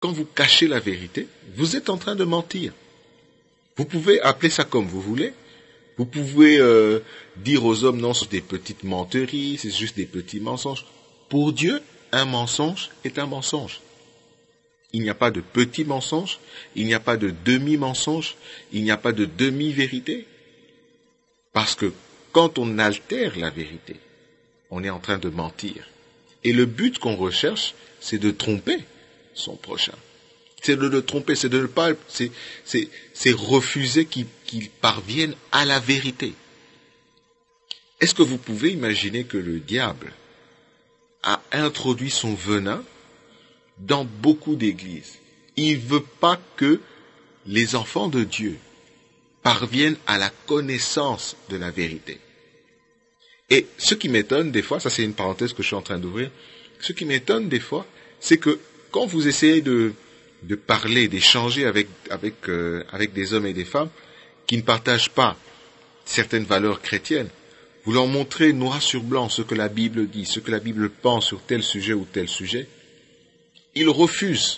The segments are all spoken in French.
Quand vous cachez la vérité, vous êtes en train de mentir. Vous pouvez appeler ça comme vous voulez. Vous pouvez dire aux hommes, non, c'est des petites menteries, c'est juste des petits mensonges. Pour Dieu, un mensonge est un mensonge. Il n'y a pas de petits mensonges, il n'y a pas de demi-mensonges, il n'y a pas de demi-vérité. Parce que quand on altère la vérité, on est en train de mentir. Et le but qu'on recherche, c'est de tromper son prochain. C'est de le tromper, c'est de ne pas, c'est refuser qu'il parvienne à la vérité. Est-ce que vous pouvez imaginer que le diable a introduit son venin dans beaucoup d'églises? Il ne veut pas que les enfants de Dieu parviennent à la connaissance de la vérité. Et ce qui m'étonne des fois, ça c'est une parenthèse que je suis en train d'ouvrir, ce qui m'étonne des fois, c'est que quand vous essayez de parler, d'échanger avec des hommes et des femmes qui ne partagent pas certaines valeurs chrétiennes, vous leur montrez noir sur blanc ce que la Bible dit, ce que la Bible pense sur tel sujet ou tel sujet, ils refusent.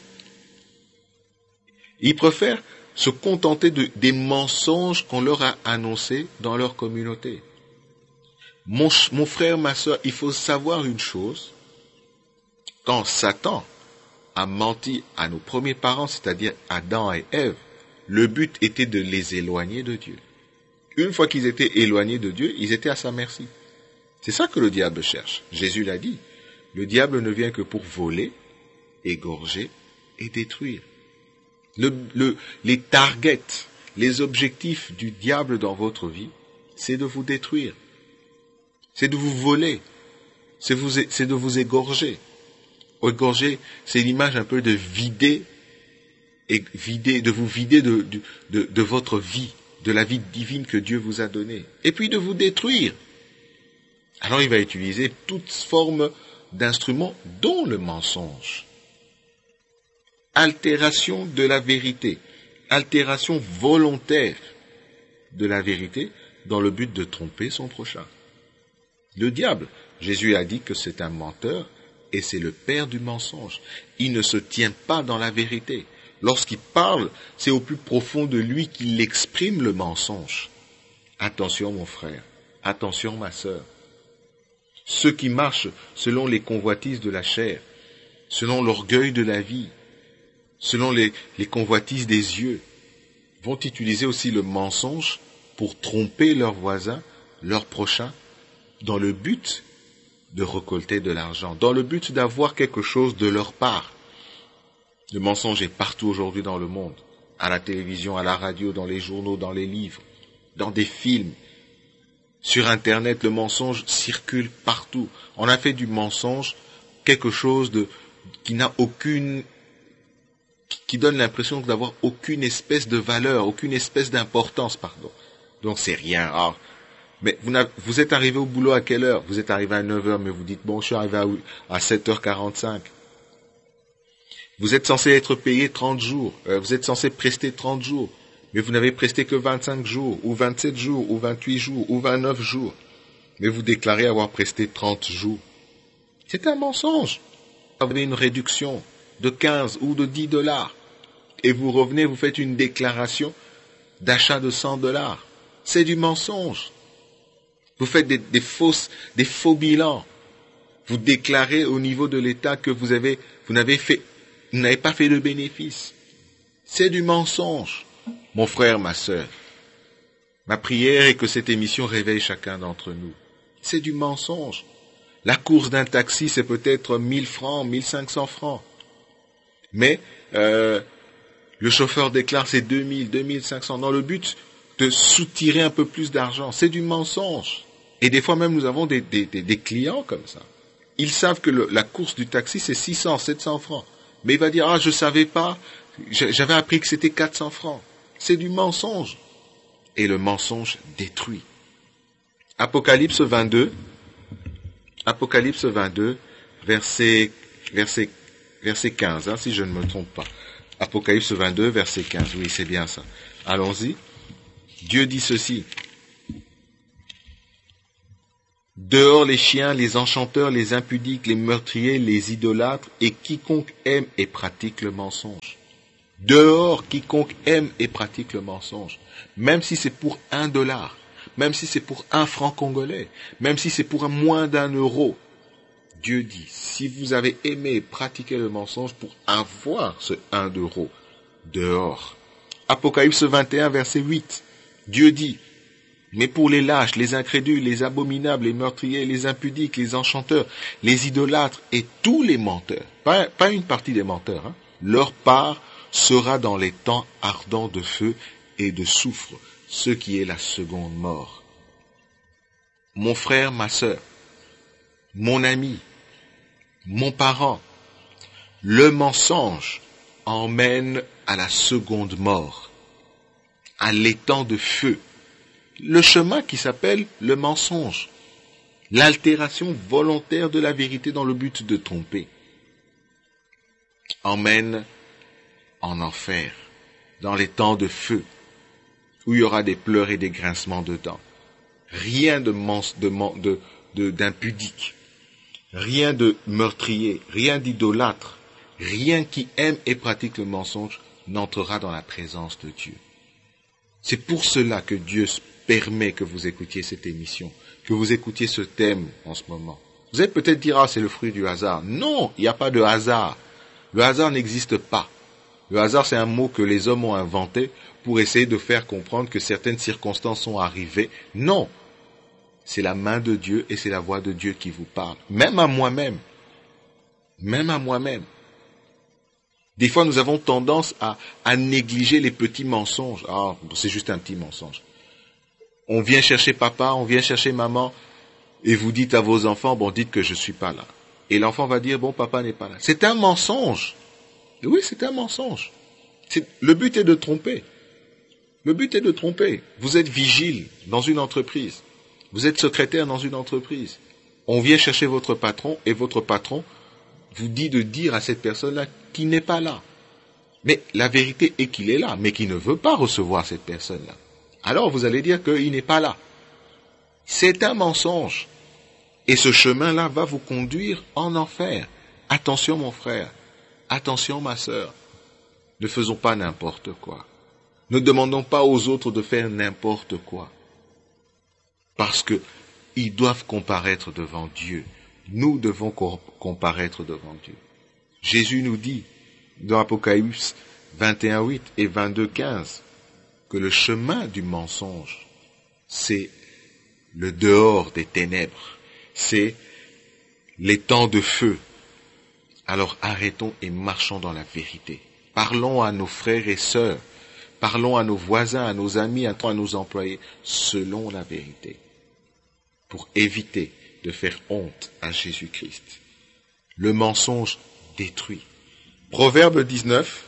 Ils préfèrent se contenter des mensonges qu'on leur a annoncés dans leur communauté. Mon frère, ma sœur, il faut savoir une chose. Quand Satan a menti à nos premiers parents, c'est-à-dire Adam et Ève, le but était de les éloigner de Dieu. Une fois qu'ils étaient éloignés de Dieu, ils étaient à sa merci. C'est ça que le diable cherche. Jésus l'a dit. Le diable ne vient que pour voler, égorger et détruire. Les targets, les objectifs du diable dans votre vie, c'est de vous détruire. C'est de vous voler. C'est de vous égorger. Égorger, c'est l'image un peu de vider, de vous vider de votre vie, de la vie divine que Dieu vous a donnée. Et puis de vous détruire. Alors il va utiliser toutes formes d'instruments, dont le mensonge. Altération de la vérité. Altération volontaire de la vérité dans le but de tromper son prochain. Le diable, Jésus a dit que c'est un menteur et c'est le père du mensonge. Il ne se tient pas dans la vérité. Lorsqu'il parle, c'est au plus profond de lui qu'il exprime le mensonge. Attention mon frère, attention ma sœur. Ceux qui marchent selon les convoitises de la chair, selon l'orgueil de la vie, selon les convoitises des yeux, vont utiliser aussi le mensonge pour tromper leurs voisins, leurs prochains, dans le but de récolter de l'argent, dans le but d'avoir quelque chose de leur part. Le mensonge est partout aujourd'hui dans le monde, à la télévision, à la radio, dans les journaux, dans les livres, dans des films. Sur Internet, le mensonge circule partout. On a fait du mensonge quelque chose qui donne l'impression d'avoir aucune espèce de valeur, aucune espèce d'importance, pardon. Donc c'est rien. Alors, mais vous êtes arrivé au boulot à quelle heure? Vous êtes arrivé à 9h, mais vous dites, bon, je suis arrivé à 7h45. Vous êtes censé être payé 30 jours. Vous êtes censé prester 30 jours. Mais vous n'avez presté que 25 jours, ou 27 jours, ou 28 jours, ou 29 jours. Mais vous déclarez avoir presté 30 jours. C'est un mensonge. Vous avez une réduction de 15 ou de 10 dollars. Et vous revenez, vous faites une déclaration d'achat de 100 dollars. C'est du mensonge. Vous faites des faux bilans. Vous déclarez au niveau de l'État que vous n'avez pas fait de bénéfice. C'est du mensonge. Mon frère, ma sœur, ma prière est que cette émission réveille chacun d'entre nous. C'est du mensonge. La course d'un taxi, c'est peut-être 1000 francs, 1500 francs. Mais le chauffeur déclare c'est 2000, 2500, dans le but de soutirer un peu plus d'argent. C'est du mensonge. Et des fois même, nous avons des clients comme ça. Ils savent que la course du taxi, c'est 600, 700 francs. Mais il va dire, je savais pas, j'avais appris que c'était 400 francs. C'est du mensonge. Et le mensonge détruit. Apocalypse 22, verset 15, si je ne me trompe pas. Apocalypse 22, verset 15, oui, c'est bien ça. Allons-y. Dieu dit ceci. Dehors les chiens, les enchanteurs, les impudiques, les meurtriers, les idolâtres, et quiconque aime et pratique le mensonge. Dehors quiconque aime et pratique le mensonge. Même si c'est pour $1, même si c'est pour 1 franc congolais, même si c'est pour moins d'€1. Dieu dit, si vous avez aimé et pratiqué le mensonge pour avoir ce €1, dehors. Apocalypse 21, verset 8. Dieu dit, mais pour les lâches, les incrédules, les abominables, les meurtriers, les impudiques, les enchanteurs, les idolâtres et tous les menteurs, pas une partie des menteurs, leur part sera dans les temps ardents de feu et de soufre, ce qui est la seconde mort. Mon frère, ma sœur, mon ami, mon parent, le mensonge emmène à la seconde mort, à l'étang de feu. Le chemin qui s'appelle le mensonge, l'altération volontaire de la vérité dans le but de tromper, emmène en enfer, dans les temps de feu, où il y aura des pleurs et des grincements de dents. Rien d'impudique, rien de meurtrier, rien d'idolâtre, rien qui aime et pratique le mensonge n'entrera dans la présence de Dieu. C'est pour cela que Dieu permet que vous écoutiez cette émission, que vous écoutiez ce thème en ce moment. Vous allez peut-être dire, c'est le fruit du hasard. Non, il n'y a pas de hasard. Le hasard n'existe pas. Le hasard, c'est un mot que les hommes ont inventé pour essayer de faire comprendre que certaines circonstances sont arrivées. Non, c'est la main de Dieu et c'est la voix de Dieu qui vous parle. Même à moi-même. Même à moi-même. Des fois, nous avons tendance à négliger les petits mensonges. Ah, c'est juste un petit mensonge. On vient chercher papa, on vient chercher maman, et vous dites à vos enfants, dites que je suis pas là. Et l'enfant va dire, papa n'est pas là. C'est un mensonge. Et oui, c'est un mensonge. Le but est de tromper. Le but est de tromper. Vous êtes vigile dans une entreprise. Vous êtes secrétaire dans une entreprise. On vient chercher votre patron, et votre patron vous dit de dire à cette personne-là qu'il n'est pas là. Mais la vérité est qu'il est là, mais qu'il ne veut pas recevoir cette personne-là. Alors vous allez dire qu'il n'est pas là. C'est un mensonge. Et ce chemin-là va vous conduire en enfer. Attention mon frère, attention ma sœur. Ne faisons pas n'importe quoi. Ne demandons pas aux autres de faire n'importe quoi. Parce que ils doivent comparaître devant Dieu. Nous devons comparaître devant Dieu. Jésus nous dit dans Apocalypse 21:8 et 22:15 que le chemin du mensonge, c'est le dehors des ténèbres, c'est les temps de feu. Alors arrêtons et marchons dans la vérité. Parlons à nos frères et sœurs, parlons à nos voisins, à nos amis, à nos employés, selon la vérité, pour éviter de faire honte à Jésus-Christ. Le mensonge détruit. Proverbe 19,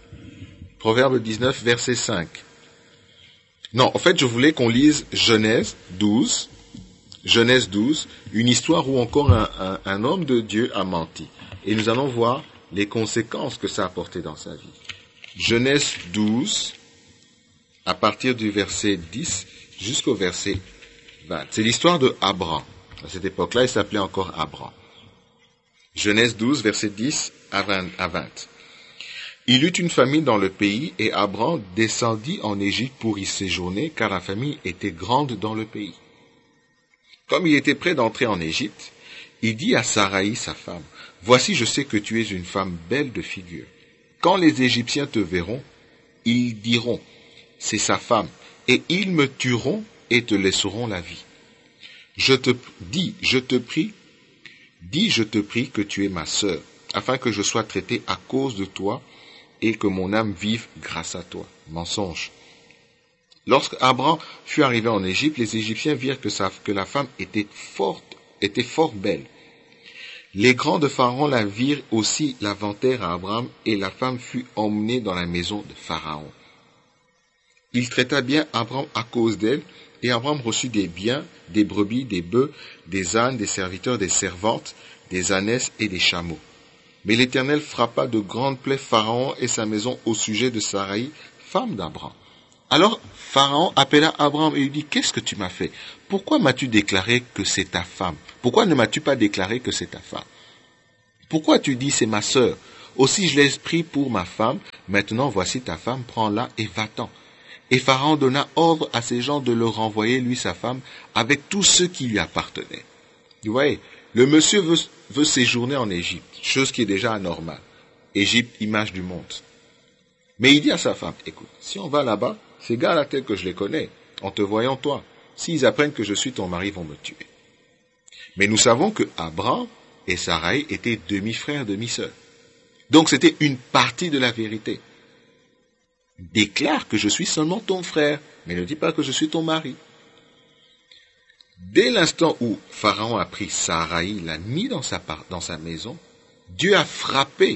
verset 5. Non, en fait, je voulais qu'on lise Genèse 12, une histoire où encore un homme de Dieu a menti. Et nous allons voir les conséquences que ça a apporté dans sa vie. Genèse 12, à partir du verset 10 jusqu'au verset 20. C'est l'histoire de Abraham. À cette époque-là, il s'appelait encore Abraham. Genèse 12, verset 10 à 20. Il eut une famine dans le pays, et Abraham descendit en Égypte pour y séjourner, car la famine était grande dans le pays. Comme il était prêt d'entrer en Égypte, il dit à Saraï, sa femme, « Voici, je sais que tu es une femme belle de figure. Quand les Égyptiens te verront, ils diront, c'est sa femme, et ils me tueront et te laisseront la vie. Je te prie que tu es ma sœur, afin que je sois traité à cause de toi et que mon âme vive grâce à toi. » Mensonge. Lorsque Abraham fut arrivé en Égypte, les Égyptiens virent que la femme était fort belle. Les grands de Pharaon la virent aussi, la vantèrent à Abraham, et la femme fut emmenée dans la maison de Pharaon. Il traita bien Abraham à cause d'elle, et Abraham reçut des biens, des brebis, des bœufs, des ânes, des serviteurs, des servantes, des ânesses et des chameaux. Mais l'Éternel frappa de grandes plaies Pharaon et sa maison au sujet de Saraï, femme d'Abraham. Alors, Pharaon appela Abraham et lui dit, qu'est-ce que tu m'as fait? Pourquoi m'as-tu déclaré que c'est ta femme? Pourquoi ne m'as-tu pas déclaré que c'est ta femme? Pourquoi tu dis, c'est ma sœur? Aussi je l'ai pris pour ma femme, maintenant voici ta femme, prends-la et va-t'en. Et Pharaon donna ordre à ses gens de le renvoyer, lui, sa femme, avec tous ceux qui lui appartenaient. Vous voyez, le monsieur veut séjourner en Égypte, chose qui est déjà anormale. Égypte, image du monde. Mais il dit à sa femme, écoute, si on va là-bas, ces gars-là tels que je les connais, en te voyant toi, s'ils apprennent que je suis ton mari, ils vont me tuer. Mais nous savons que Abraham et Sarai étaient demi-frères, demi-sœurs. Donc c'était une partie de la vérité. Déclare que je suis seulement ton frère, mais ne dis pas que je suis ton mari. Dès l'instant où Pharaon a pris Sarai, l'a mis dans sa maison, Dieu a frappé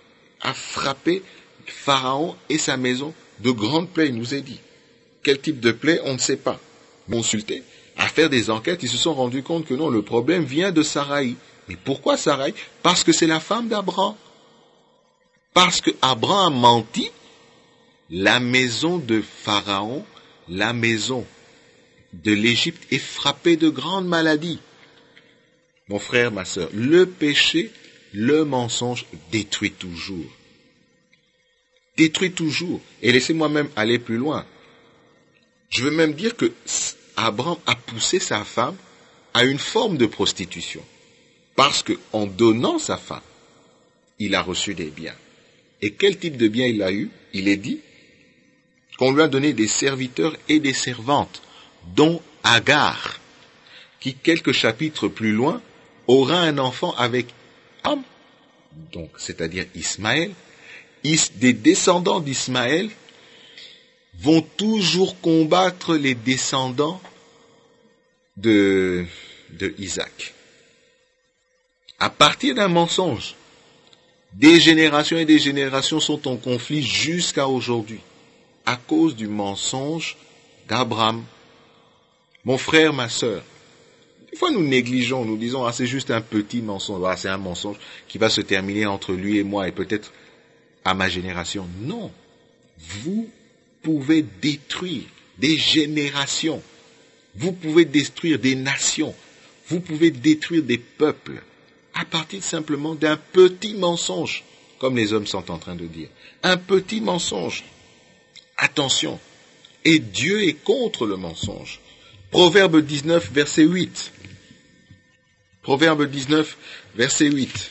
Pharaon et sa maison de grandes plaies, il nous est dit. Quel type de plaie, on ne sait pas. Consulté, à faire des enquêtes, ils se sont rendus compte que non, le problème vient de Sarai. Mais pourquoi Sarai? Parce que c'est la femme d'Abraham. Parce que Abraham a menti, la maison de Pharaon, la maison de l'Égypte est frappée de grandes maladies. Mon frère, ma sœur, le péché, le mensonge détruit toujours. Détruit toujours. Et laissez-moi même aller plus loin. Je veux même dire que Abraham a poussé sa femme à une forme de prostitution. Parce qu'en donnant sa femme, il a reçu des biens. Et quel type de biens il a eu? Il est dit qu'on lui a donné des serviteurs et des servantes, dont Agar, qui quelques chapitres plus loin aura un enfant avec Am, donc c'est-à-dire Ismaël. Des descendants d'Ismaël vont toujours combattre les descendants de Isaac. À partir d'un mensonge, des générations et des générations sont en conflit jusqu'à aujourd'hui, à cause du mensonge d'Abraham. Mon frère, ma sœur, des fois nous négligeons, nous disons, c'est juste un petit mensonge, c'est un mensonge qui va se terminer entre lui et moi et peut-être à ma génération. Non, vous pouvez détruire des générations, vous pouvez détruire des nations, vous pouvez détruire des peuples, à partir simplement d'un petit mensonge, comme les hommes sont en train de dire. Un petit mensonge. Attention. Et Dieu est contre le mensonge. Proverbe 19, verset 8. Proverbe 19, verset 8.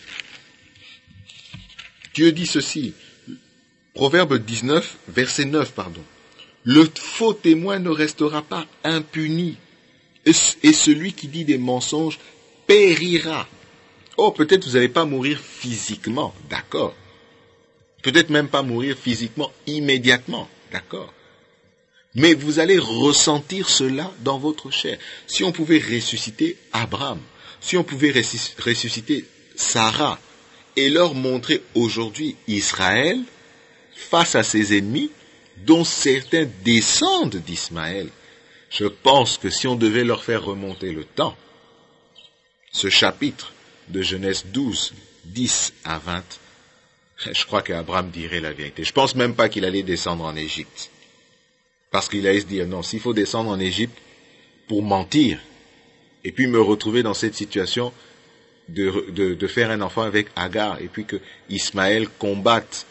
Dieu dit ceci. Proverbe 19, verset 9, pardon. Le faux témoin ne restera pas impuni, et celui qui dit des mensonges périra. Oh, peut-être vous n'allez pas mourir physiquement, d'accord. Peut-être même pas mourir physiquement immédiatement, d'accord. Mais vous allez ressentir cela dans votre chair. Si on pouvait ressusciter Abraham, si on pouvait ressusciter Sarah, et leur montrer aujourd'hui Israël face à ses ennemis, dont certains descendent d'Ismaël, je pense que si on devait leur faire remonter le temps, ce chapitre de Genèse 12, 10 à 20, je crois qu'Abraham dirait la vérité. Je pense même pas qu'il allait descendre en Égypte. Parce qu'il allait se dire, non, s'il faut descendre en Égypte pour mentir, et puis me retrouver dans cette situation de faire un enfant avec Agar, et puis que Ismaël combatte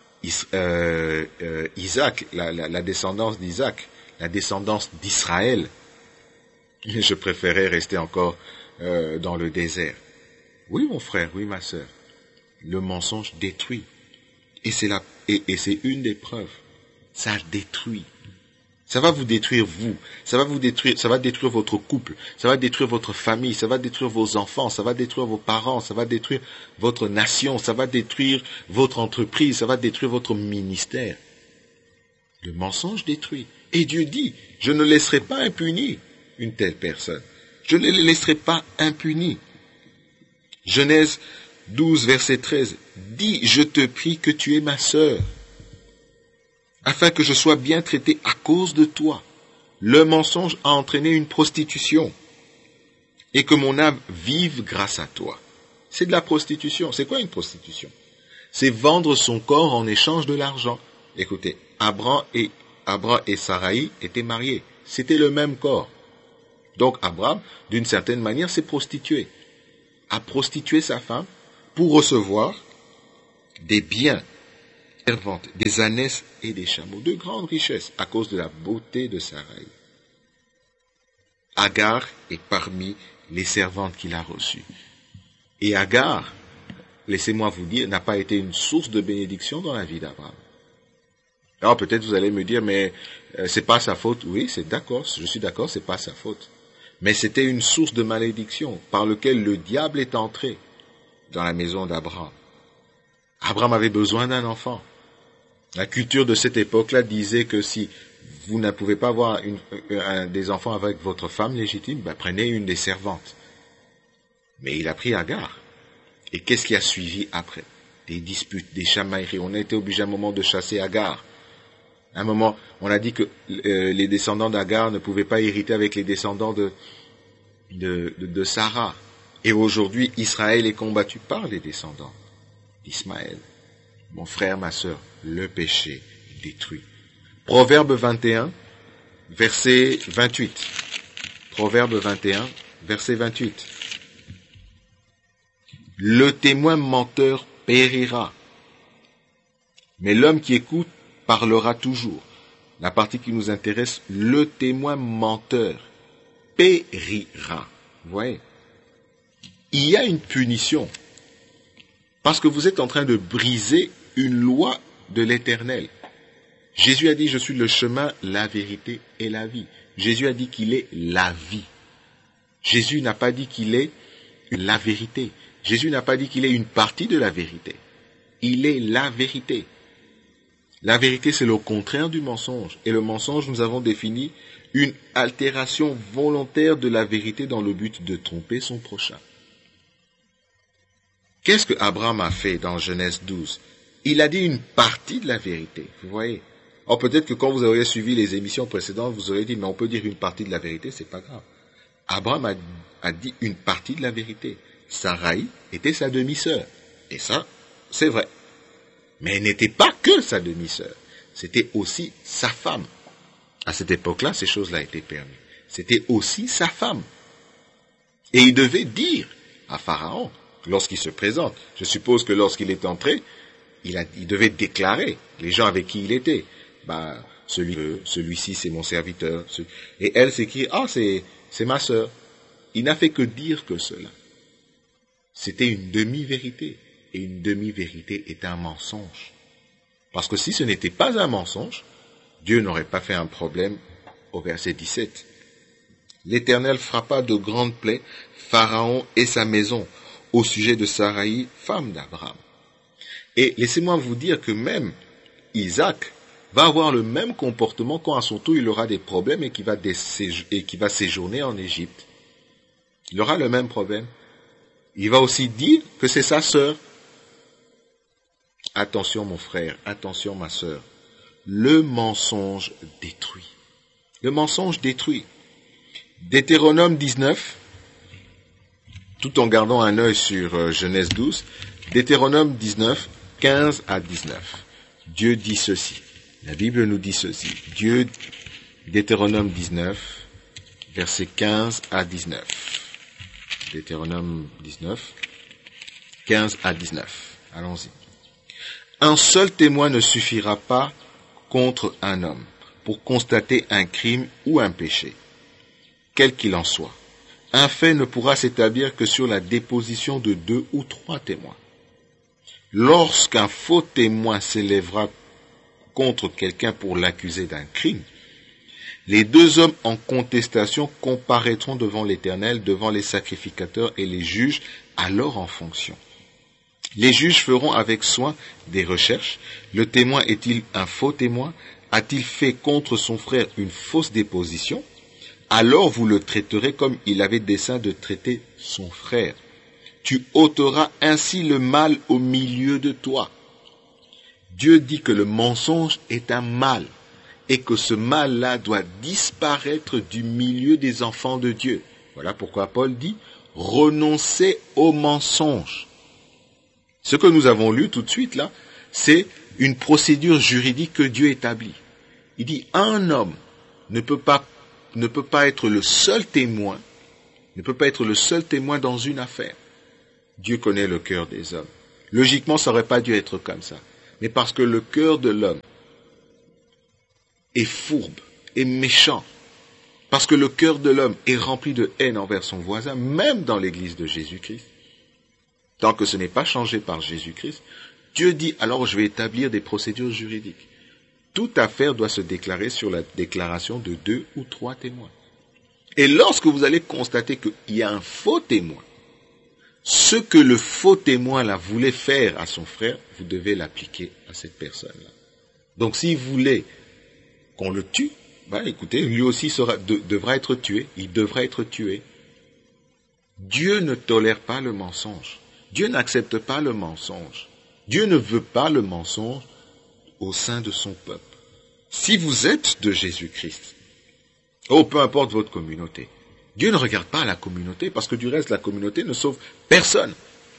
Isaac, la descendance d'Isaac, la descendance d'Israël, je préférais rester encore dans le désert. Oui, mon frère, oui, ma sœur. Le mensonge détruit. Et c'est une des preuves. Ça détruit. Ça va vous détruire vous. Ça va détruire votre couple. Ça va détruire votre famille. Ça va détruire vos enfants. Ça va détruire vos parents. Ça va détruire votre nation. Ça va détruire votre entreprise. Ça va détruire votre ministère. Le mensonge détruit. Et Dieu dit, je ne laisserai pas impunie une telle personne. Je ne les laisserai pas impunie. Genèse 12, verset 13. Dis, je te prie que tu es ma sœur, afin que je sois bien traité à cause de toi. Le mensonge a entraîné une prostitution, et que mon âme vive grâce à toi. C'est de la prostitution. C'est quoi une prostitution? C'est vendre son corps en échange de l'argent. Écoutez, Abraham Abraham et Saraï étaient mariés. C'était le même corps. Donc Abraham, d'une certaine manière, s'est prostitué. A prostitué sa femme pour recevoir des biens, servantes, des ânesses et des chameaux, de grandes richesses, à cause de la beauté de Saraï. Agar est parmi les servantes qu'il a reçues. Et Agar, laissez-moi vous dire, n'a pas été une source de bénédiction dans la vie d'Abraham. Alors peut-être vous allez me dire, mais c'est pas sa faute. Oui, c'est d'accord, je suis d'accord, c'est pas sa faute. Mais c'était une source de malédiction par laquelle le diable est entré dans la maison d'Abraham. Abraham avait besoin d'un enfant. La culture de cette époque-là disait que si vous ne pouvez pas avoir des enfants avec votre femme légitime, prenez une des servantes. Mais il a pris Agar. Et qu'est-ce qui a suivi après? Des disputes, des chamailleries. On a été obligé à un moment de chasser Agar. À un moment, on a dit que les descendants d'Agar ne pouvaient pas hériter avec les descendants de Sarah. Et aujourd'hui, Israël est combattu par les descendants d'Ismaël. Mon frère, ma sœur, le péché détruit. Proverbe 21, verset 28. Proverbe 21, verset 28. Le témoin menteur périra, mais l'homme qui écoute parlera toujours. La partie qui nous intéresse, le témoin menteur périra. Vous voyez? Il y a une punition, parce que vous êtes en train de briser une loi de l'Éternel. Jésus a dit, je suis le chemin, la vérité et la vie. Jésus a dit qu'il est la vie. Jésus n'a pas dit qu'il est la vérité. Jésus n'a pas dit qu'il est une partie de la vérité. Il est la vérité. La vérité, c'est le contraire du mensonge. Et le mensonge, nous avons défini une altération volontaire de la vérité dans le but de tromper son prochain. Qu'est-ce que Abraham a fait dans Genèse 12? Il a dit une partie de la vérité. Vous voyez? Or, peut-être que quand vous auriez suivi les émissions précédentes, vous auriez dit, mais on peut dire une partie de la vérité, c'est pas grave. Abraham a dit une partie de la vérité. Saraï était sa demi-sœur. Et ça, c'est vrai. Mais elle n'était pas que sa demi-sœur. C'était aussi sa femme. À cette époque-là, ces choses-là étaient permises. C'était aussi sa femme. Et il devait dire à Pharaon, lorsqu'il se présente, je suppose que lorsqu'il est entré, il devait déclarer les gens avec qui il était. Celui-ci c'est mon serviteur. Et elle s'écrit, c'est ma sœur. Il n'a fait que dire que cela. C'était une demi-vérité. Et une demi-vérité est un mensonge. Parce que si ce n'était pas un mensonge, Dieu n'aurait pas fait un problème au verset 17. L'Éternel frappa de grandes plaies Pharaon et sa maison au sujet de Saraï, femme d'Abraham. Et laissez-moi vous dire que même Isaac va avoir le même comportement quand à son tour il aura des problèmes et qui va séjourner en Égypte. Il aura le même problème. Il va aussi dire que c'est sa sœur. Attention mon frère, attention ma sœur. Le mensonge détruit. Le mensonge détruit. Deutéronome 19, tout en gardant un œil sur Genèse 12, Deutéronome 19, 15 à 19. Dieu dit ceci. La Bible nous dit ceci. Deutéronome 19, versets 15 à 19. Deutéronome 19, 15 à 19. Allons-y. Un seul témoin ne suffira pas contre un homme pour constater un crime ou un péché, quel qu'il en soit. Un fait ne pourra s'établir que sur la déposition de 2 ou 3 témoins. Lorsqu'un faux témoin s'élèvera contre quelqu'un pour l'accuser d'un crime, les 2 hommes en contestation comparaîtront devant l'Éternel, devant les sacrificateurs et les juges, alors en fonction. Les juges feront avec soin des recherches. Le témoin est-il un faux témoin? A-t-il fait contre son frère une fausse déposition? Alors vous le traiterez comme il avait dessein de traiter son frère. Tu ôteras ainsi le mal au milieu de toi. Dieu dit que le mensonge est un mal et que ce mal-là doit disparaître du milieu des enfants de Dieu. Voilà pourquoi Paul dit « Renoncez au mensonge ». Ce que nous avons lu tout de suite là, c'est une procédure juridique que Dieu établit. Il dit, un homme ne peut pas être le seul témoin, dans une affaire. Dieu connaît le cœur des hommes. Logiquement, ça n'aurait pas dû être comme ça. Mais parce que le cœur de l'homme est fourbe, est méchant, parce que le cœur de l'homme est rempli de haine envers son voisin, même dans l'église de Jésus-Christ, tant que ce n'est pas changé par Jésus-Christ, Dieu dit, alors je vais établir des procédures juridiques. Toute affaire doit se déclarer sur la déclaration de 2 ou 3 témoins. Et lorsque vous allez constater qu'il y a un faux témoin, ce que le faux témoin là voulait faire à son frère, vous devez l'appliquer à cette personne-là. Donc s'il voulait qu'on le tue, écoutez, lui aussi devra être tué, il devra être tué. Dieu ne tolère pas le mensonge. Dieu n'accepte pas le mensonge. Dieu ne veut pas le mensonge au sein de son peuple. Si vous êtes de Jésus-Christ, peu importe votre communauté, Dieu ne regarde pas la communauté parce que du reste, la communauté ne sauve personne.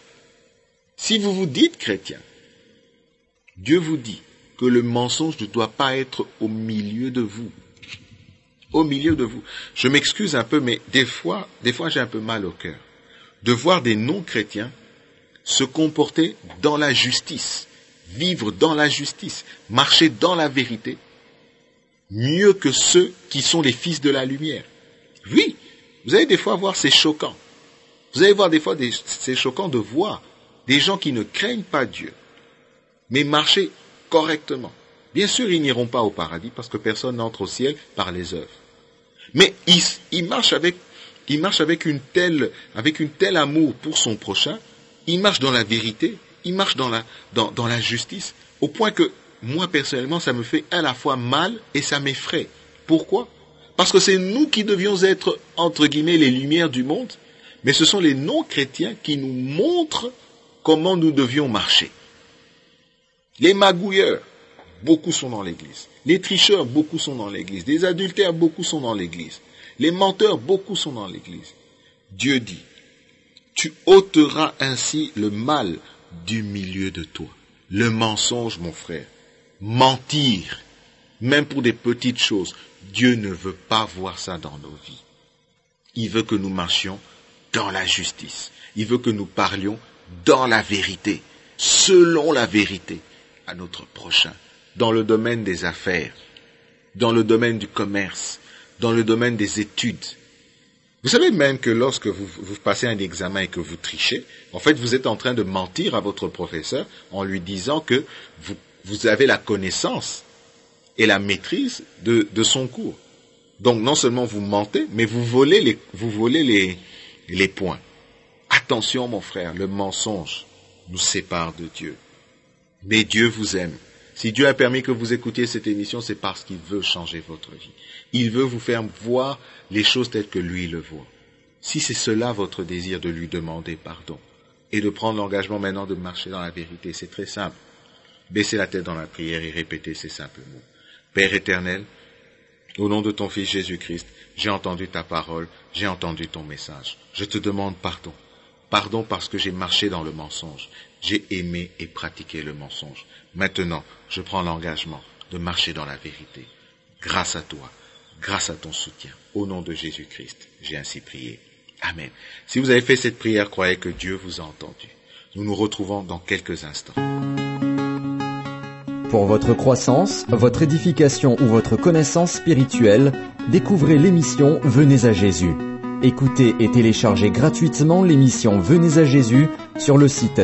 Si vous vous dites chrétien, Dieu vous dit que le mensonge ne doit pas être au milieu de vous. Au milieu de vous. Je m'excuse un peu, mais des fois j'ai un peu mal au cœur de voir des non-chrétiens se comporter dans la justice, vivre dans la justice, marcher dans la vérité, mieux que ceux qui sont les fils de la lumière. Oui, vous allez des fois voir, c'est choquant. Vous allez voir des fois, c'est choquant de voir des gens qui ne craignent pas Dieu, mais marcher correctement. Bien sûr, ils n'iront pas au paradis parce que personne n'entre au ciel par les œuvres. Mais ils marchent avec un tel amour pour son prochain, ils marchent dans la vérité, ils marchent dans la justice, au point que moi personnellement, ça me fait à la fois mal et ça m'effraie. Pourquoi ? Parce que c'est nous qui devions être, entre guillemets, les lumières du monde, mais ce sont les non-chrétiens qui nous montrent comment nous devions marcher. Les magouilleurs, beaucoup sont dans l'église. Les tricheurs, beaucoup sont dans l'église. Les adultères, beaucoup sont dans l'église. Les menteurs, beaucoup sont dans l'église. Dieu dit, tu ôteras ainsi le mal du milieu de toi. Le mensonge, mon frère. Mentir, même pour des petites choses. Dieu ne veut pas voir ça dans nos vies. Il veut que nous marchions dans la justice. Il veut que nous parlions dans la vérité, selon la vérité, à notre prochain, dans le domaine des affaires, dans le domaine du commerce, dans le domaine des études. Vous savez même que lorsque vous passez un examen et que vous trichez, en fait, vous êtes en train de mentir à votre professeur en lui disant que vous avez la connaissance et la maîtrise de son cours. Donc, non seulement vous mentez, mais vous volez les points. Attention, mon frère, le mensonge nous sépare de Dieu. Mais Dieu vous aime. Si Dieu a permis que vous écoutiez cette émission, c'est parce qu'il veut changer votre vie. Il veut vous faire voir les choses telles que lui le voit. Si c'est cela votre désir, de lui demander pardon et de prendre l'engagement maintenant de marcher dans la vérité, c'est très simple. Baissez la tête dans la prière et répétez ces simples mots. Père éternel, au nom de ton Fils Jésus-Christ, j'ai entendu ta parole, j'ai entendu ton message. Je te demande pardon. Pardon parce que j'ai marché dans le mensonge. J'ai aimé et pratiqué le mensonge. Maintenant, je prends l'engagement de marcher dans la vérité. Grâce à toi, grâce à ton soutien, au nom de Jésus-Christ, j'ai ainsi prié. Amen. Si vous avez fait cette prière, croyez que Dieu vous a entendu. Nous nous retrouvons dans quelques instants. Pour votre croissance, votre édification ou votre connaissance spirituelle, découvrez l'émission Venez à Jésus. Écoutez et téléchargez gratuitement l'émission Venez à Jésus sur le site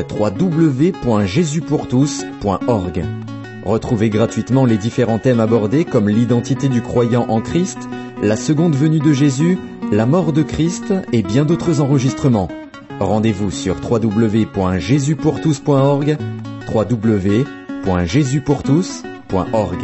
www.jesuspourtous.org. Retrouvez gratuitement les différents thèmes abordés comme l'identité du croyant en Christ, la seconde venue de Jésus, la mort de Christ et bien d'autres enregistrements. Rendez-vous sur www.jesuspourtous.org, www.jesuspourtous.org.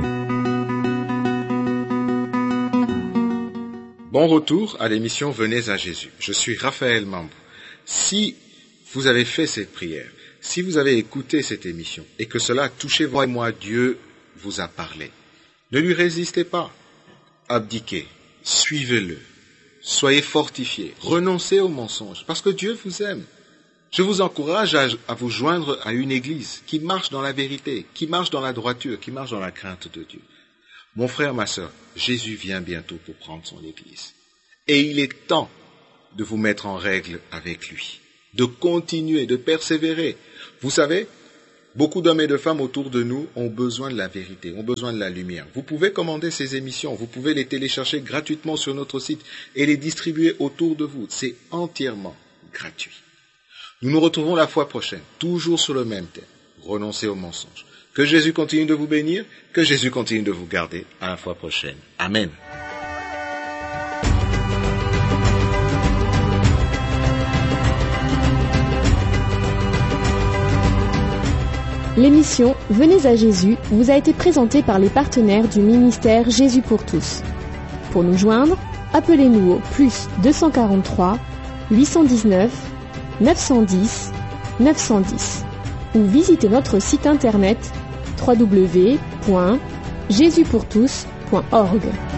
Bon retour à l'émission Venez à Jésus. Je suis Raphaël Mambou. Si vous avez fait cette prière, si vous avez écouté cette émission et que cela a touché vous et moi, Dieu vous a parlé, ne lui résistez pas. Abdiquez, suivez-le, soyez fortifiés, renoncez aux mensonges parce que Dieu vous aime. Je vous encourage à vous joindre à une église qui marche dans la vérité, qui marche dans la droiture, qui marche dans la crainte de Dieu. Mon frère, ma sœur, Jésus vient bientôt pour prendre son Église. Et il est temps de vous mettre en règle avec lui, de continuer, de persévérer. Vous savez, beaucoup d'hommes et de femmes autour de nous ont besoin de la vérité, ont besoin de la lumière. Vous pouvez commander ces émissions, vous pouvez les télécharger gratuitement sur notre site et les distribuer autour de vous. C'est entièrement gratuit. Nous nous retrouvons la fois prochaine, toujours sur le même thème, renoncer au mensonge. Que Jésus continue de vous bénir, que Jésus continue de vous garder. À la fois prochaine. Amen. L'émission Venez à Jésus vous a été présentée par les partenaires du ministère Jésus pour tous. Pour nous joindre, appelez-nous au +243 819 910 910 ou visitez notre site internet www.jesuspourtous.org.